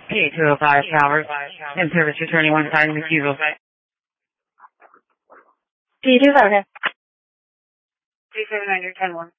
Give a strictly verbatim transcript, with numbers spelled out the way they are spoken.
P two oh five Towers. In service returning one side refusal. P two five, okay. three seven nine, ten one.